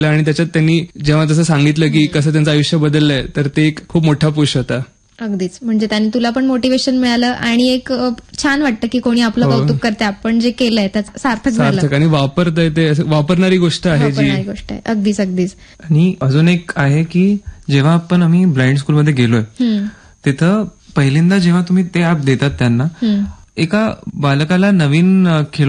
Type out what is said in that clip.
आणि त्याच्यात त्यांनी जेव्हा तसं सांगितलं की कसं त्यांचं आयुष्य बदललंय, तर ते एक खूप मोठा पुश होता. अगदीच. म्हणजे त्याने तुला पण मोटिवेशन मिळालं आणि एक छान वाटतं की कोणी आपलं कौतुक करते, आपण जे केलंय त्याचं सार्थक झालं. सार्थक आणि वापरतंय ते वापरणारी गोष्ट आहे जी. वापरणारी गोष्ट आहे. अगदीच अगदीच. आणि अजून एक आहे की जेव्हा आम्ही ब्लाइंड स्कूलमध्ये गेलोय, तिथं पहिल्यांदा जेव्हा तुम्ही ते ऍप देतात त्यांना, एका बालकाला नवीन